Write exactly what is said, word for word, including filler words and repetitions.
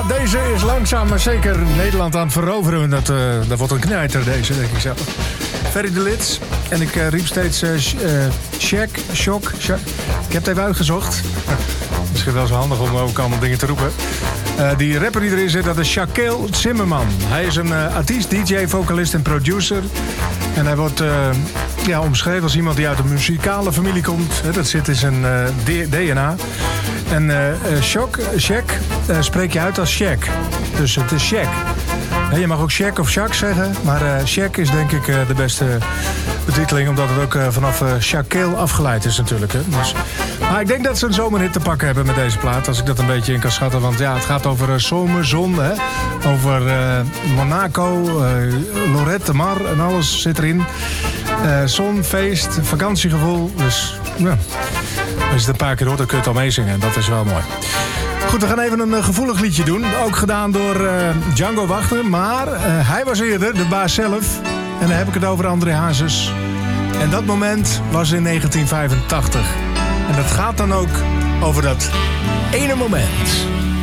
deze is langzaam maar zeker Nederland aan het veroveren. Dat, uh, dat wordt een knijter, deze, denk ik zelf. Ferry de Lits. En ik uh, riep steeds uh, Shaq, Shock, Shaq. Ik heb het even uitgezocht. Misschien wel zo handig om ook allemaal dingen te roepen. Uh, die rapper die erin zit, dat is Shaquille Zimmerman. Hij is een uh, artiest, D J, vocalist en producer. En hij wordt uh, ja, omschreven als iemand die uit een muzikale familie komt. He, dat zit in zijn uh, D N A. En uh, Shock, Shaq uh, spreek je uit als Shaq. Dus het is Shaq. He, je mag ook Shaq of Shaq zeggen. Maar uh, Shaq is denk ik uh, de beste betiteling. Omdat het ook uh, vanaf uh, Shaquille afgeleid is natuurlijk. Hè. Dus, maar ik denk dat ze een zomerhit te pakken hebben met deze plaat. Als ik dat een beetje in kan schatten. Want ja, het gaat over uh, zomer, zon. Hè. Over uh, Monaco, uh, Lorette, de Mar en alles zit erin. Uh, zon, feest, vakantiegevoel. Dus ja, als je het een paar keer hoort, dan kun je het al meezingen. Dat is wel mooi. Goed, we gaan even een uh, gevoelig liedje doen. Ook gedaan door uh, Django Wagner. Maar uh, hij was eerder, de baas zelf. En dan heb ik het over André Hazes. En dat moment was in negentien vijfentachtig. En dat gaat dan ook over dat ene moment.